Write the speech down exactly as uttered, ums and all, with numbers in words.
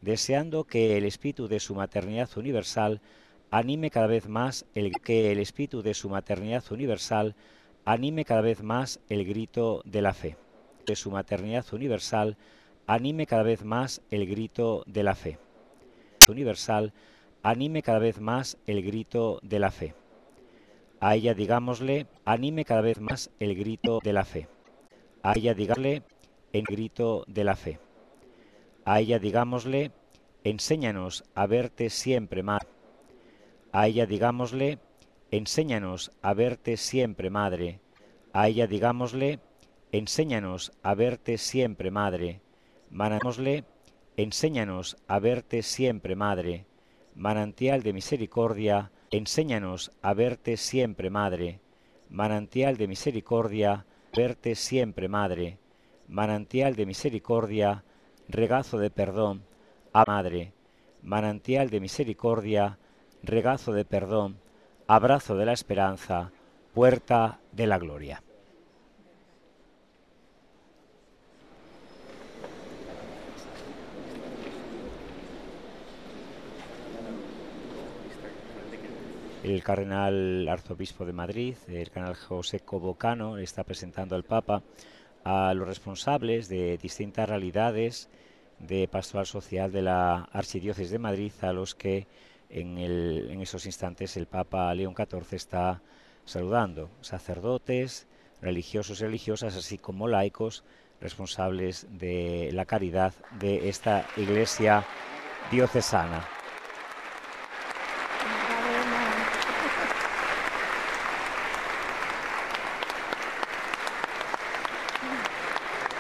deseando que el espíritu de su maternidad universal anime cada vez más el que el espíritu de su maternidad universal anime cada vez más el grito de la fe. De su maternidad universal anime cada vez más el grito de la fe. Universal anime cada vez más el grito de la fe. A ella digámosle, anime cada vez más el grito de la fe. A ella digámosle, el grito de la fe. A ella digámosle, enséñanos a verte siempre, Madre. A ella digámosle, enséñanos a verte siempre, Madre. A ella digámosle, enséñanos a verte siempre, Madre. Manantial, enséñanos a verte siempre, Madre. Manantial de misericordia, enséñanos a verte siempre, Madre. Manantial de misericordia, verte siempre, Madre. Manantial de misericordia, regazo de perdón, a Madre. Manantial de misericordia, regazo de perdón, abrazo de la esperanza, puerta de la gloria. El cardenal arzobispo de Madrid, el cardenal José Cobocano, está presentando al Papa a los responsables de distintas realidades de pastoral social de la Archidiócesis de Madrid, a los que en, el, en esos instantes el Papa León catorce está saludando, sacerdotes, religiosos y religiosas, así como laicos, responsables de la caridad de esta iglesia diocesana.